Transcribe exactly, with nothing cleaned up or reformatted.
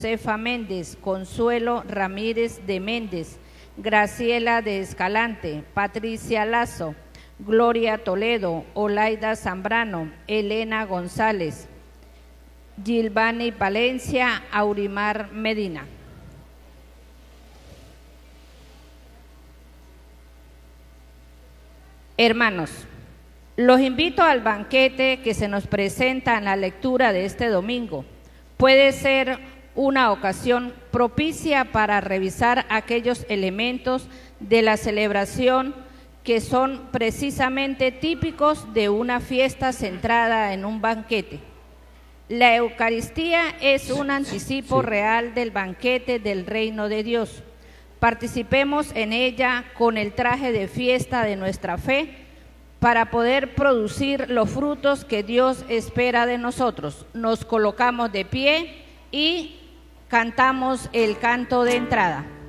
Josefa Méndez, Consuelo Ramírez de Méndez, Graciela de Escalante, Patricia Lazo, Gloria Toledo, Olaida Zambrano, Elena González, Gilvani Valencia, Aurimar Medina. Hermanos, los invito al banquete que se nos presenta en la lectura de este domingo. Puede ser una ocasión propicia para revisar aquellos elementos de la celebración que son precisamente típicos de una fiesta centrada en un banquete. La Eucaristía es un anticipo sí. real del banquete del reino de Dios. Participemos en ella con el traje de fiesta de nuestra fe para poder producir los frutos que Dios espera de nosotros. Nos colocamos de pie y cantamos el canto de entrada.